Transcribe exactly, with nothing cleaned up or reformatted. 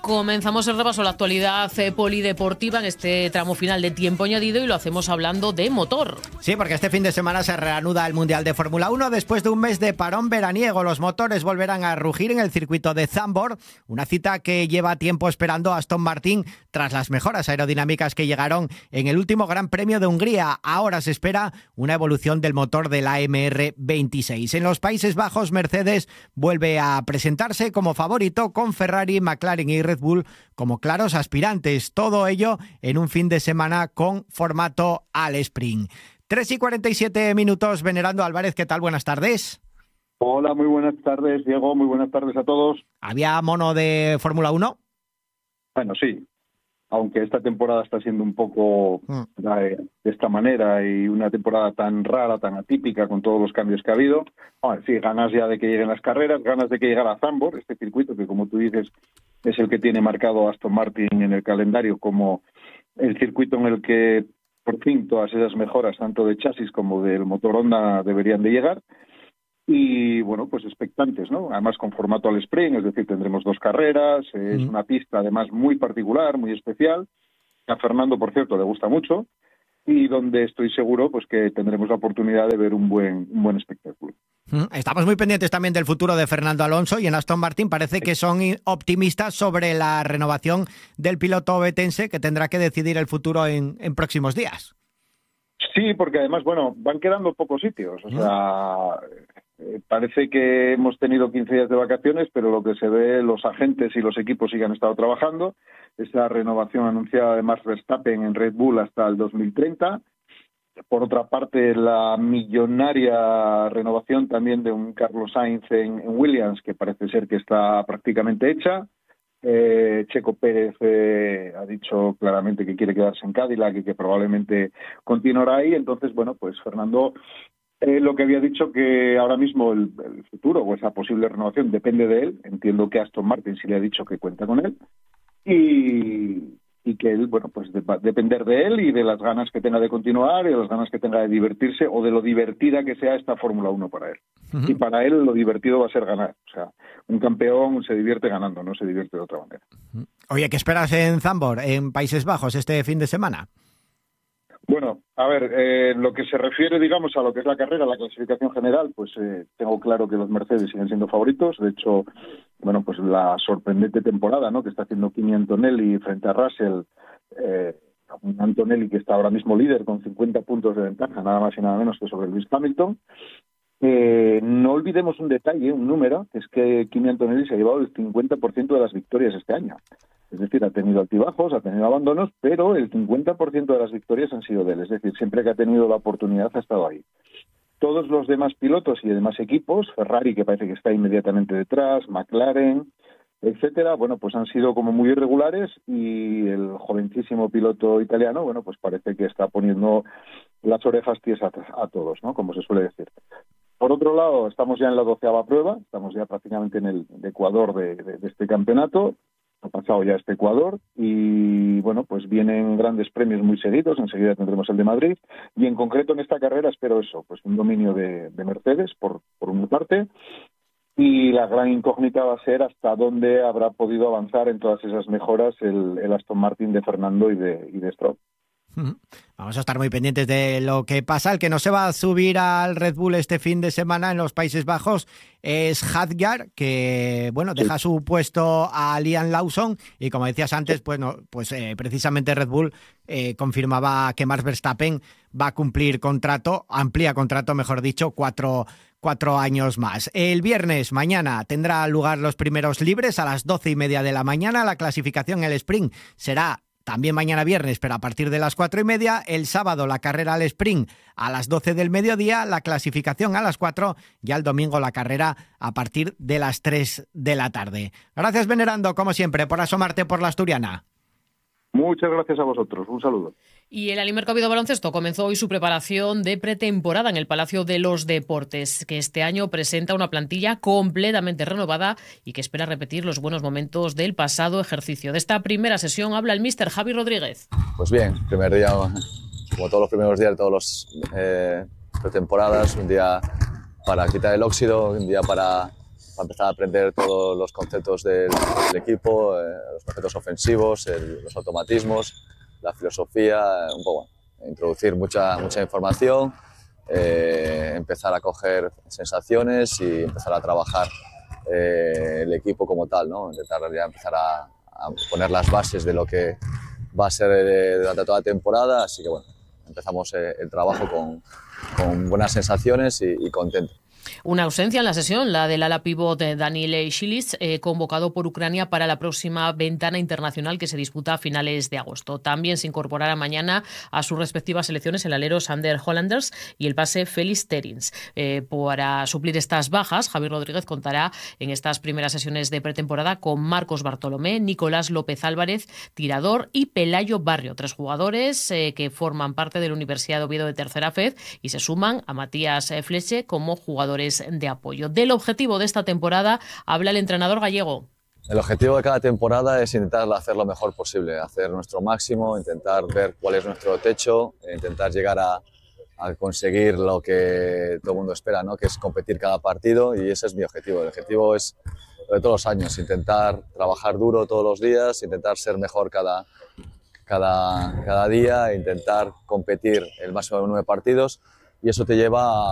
Comenzamos el repaso a la actualidad eh, polideportiva en este tramo final de tiempo añadido y lo hacemos hablando de motor. Sí, porque este fin de semana se reanuda el Mundial de Fórmula uno después de un mes de parón veraniego. Los motores volverán a rugir en el circuito de Zandvoort, una cita que lleva tiempo esperando Aston Martin tras las mejoras aerodinámicas que llegaron en el último Gran Premio de Hungría. Ahora se espera una evolución del motor del A M R veintiséis. En los Países Bajos, Mercedes vuelve a presentarse como favorito con Ferrari, McLaren y Red Bull como claros aspirantes. Todo ello en un fin de semana con formato al sprint. tres y cuarenta y siete minutos. Venerando Álvarez, ¿qué tal? Buenas tardes. Hola, muy buenas tardes, Diego. Muy buenas tardes a todos. ¿Había mono de Fórmula uno? Bueno, sí. Aunque esta temporada está siendo un poco mm. de, de esta manera y una temporada tan rara, tan atípica con todos los cambios que ha habido. Bueno, sí, ganas ya de que lleguen las carreras, ganas de que llegue a Zandvoort, este circuito que, como tú dices, es el que tiene marcado Aston Martin en el calendario como el circuito en el que por fin todas esas mejoras, tanto de chasis como del motor Honda, deberían de llegar. Y bueno, pues expectantes, ¿no? Además con formato al sprint, es decir, tendremos dos carreras, es mm. una pista además muy particular, muy especial. A Fernando, por cierto, le gusta mucho y donde estoy seguro pues que tendremos la oportunidad de ver un buen un buen espectáculo. Estamos muy pendientes también del futuro de Fernando Alonso y en Aston Martin parece que son optimistas sobre la renovación del piloto ovetense que tendrá que decidir el futuro en, en próximos días. Sí, porque además, bueno, van quedando pocos sitios, o sea... Eh, parece que hemos tenido quince días de vacaciones, pero lo que se ve, los agentes y los equipos sí que han estado trabajando. Esa renovación anunciada de Max Verstappen en Red Bull hasta el dos mil treinta. Por otra parte, la millonaria renovación también de un Carlos Sainz en, en Williams, que parece ser que está prácticamente hecha. Eh, Checo Pérez eh, ha dicho claramente que quiere quedarse en Cadillac y que probablemente continuará ahí. Entonces, bueno, pues Fernando... Eh, lo que había dicho que ahora mismo el, el futuro o esa posible renovación depende de él. Entiendo que Aston Martin sí le ha dicho que cuenta con él y, y que él, bueno, pues de, va a depender de él y de las ganas que tenga de continuar y de las ganas que tenga de divertirse o de lo divertida que sea esta Fórmula uno para él. Uh-huh. Y para él lo divertido va a ser ganar. O sea, un campeón se divierte ganando, no se divierte de otra manera. Oye, ¿qué esperas en Zandvoort, en Países Bajos, este fin de semana? Bueno, a ver, eh, lo que se refiere, digamos, a lo que es la carrera, la clasificación general, pues eh, tengo claro que los Mercedes siguen siendo favoritos. De hecho, bueno, pues la sorprendente temporada, ¿no?, que está haciendo Kimi Antonelli frente a Russell, eh, un Antonelli que está ahora mismo líder con cincuenta puntos de ventaja, nada más y nada menos que sobre Lewis Hamilton. Eh, no olvidemos un detalle, un número, que es que Kimi Antonelli se ha llevado el cincuenta por ciento de las victorias este año. Es decir, ha tenido altibajos, ha tenido abandonos, pero el cincuenta por ciento de las victorias han sido de él. Es decir, siempre que ha tenido la oportunidad ha estado ahí. Todos los demás pilotos y demás equipos, Ferrari, que parece que está inmediatamente detrás, McLaren, etcétera, bueno, pues han sido como muy irregulares y el jovencísimo piloto italiano, bueno, pues parece que está poniendo las orejas tiesas a, a todos, ¿no?, como se suele decir. Por otro lado, estamos ya en la doceava prueba, estamos ya prácticamente en el Ecuador de, de, de este campeonato. Ha pasado ya este Ecuador y, bueno, pues vienen grandes premios muy seguidos. Enseguida tendremos el de Madrid y, en concreto, en esta carrera espero eso, pues un dominio de, de Mercedes, por, por una parte, y la gran incógnita va a ser hasta dónde habrá podido avanzar en todas esas mejoras el, el Aston Martin de Fernando y de, y de Stroll. Vamos a estar muy pendientes de lo que pasa. El que no se va a subir al Red Bull este fin de semana en los Países Bajos es Hadjar, que bueno, sí. deja su puesto a Liam Lawson y, como decías antes, pues, no, pues eh, precisamente Red Bull eh, confirmaba que Max Verstappen va a cumplir contrato, amplía contrato, mejor dicho, cuatro, cuatro años más. El viernes, mañana, tendrá lugar los primeros libres a las doce y media de la mañana. La clasificación, el sprint, será también mañana viernes, pero a partir de las cuatro y media. El sábado la carrera al sprint a las doce del mediodía, la clasificación a las cuatro, ya el domingo la carrera a partir de las tres de la tarde. Gracias, Venerando, como siempre, por asomarte por la Asturiana. Muchas gracias a vosotros, un saludo. Y el Alimercavido Baloncesto comenzó hoy su preparación de pretemporada en el Palacio de los Deportes, que este año presenta una plantilla completamente renovada y que espera repetir los buenos momentos del pasado ejercicio. De esta primera sesión habla el míster Javi Rodríguez. Pues bien, primer día, como todos los primeros días de todas las eh, pretemporadas, un día para quitar el óxido, un día para para empezar a aprender todos los conceptos del, del equipo, eh, los conceptos ofensivos, el, los automatismos, la filosofía, un poco, bueno, introducir mucha, mucha información, eh, empezar a coger sensaciones y empezar a trabajar eh, el equipo como tal, ¿no? Intentar ya empezar a, a poner las bases de lo que va a ser eh, durante toda la temporada, así que bueno, empezamos eh, el trabajo con, con buenas sensaciones y, y contento. Una ausencia en la sesión, la del ala pívot Daniil Šilis, eh, convocado por Ucrania para la próxima ventana internacional que se disputa a finales de agosto. También se incorporará mañana a sus respectivas selecciones el alero Sander Hollanders y el base Felix Terins. Eh, para suplir estas bajas, Javier Rodríguez contará en estas primeras sesiones de pretemporada con Marcos Bartolomé, Nicolás López Álvarez, tirador, y Pelayo Barrio, tres jugadores eh, que forman parte de la Universidad de Oviedo de Tercera Fed y se suman a Matías Fleche como jugadores de apoyo. Del objetivo de esta temporada habla el entrenador gallego. El objetivo de cada temporada es intentar hacer lo mejor posible, hacer nuestro máximo, intentar ver cuál es nuestro techo, intentar llegar a, a conseguir lo que todo el mundo espera, ¿no? Que es competir cada partido, y ese es mi objetivo. El objetivo es lo de todos los años, intentar trabajar duro todos los días, intentar ser mejor cada, cada, cada día, intentar competir el máximo de nueve partidos, y eso te lleva a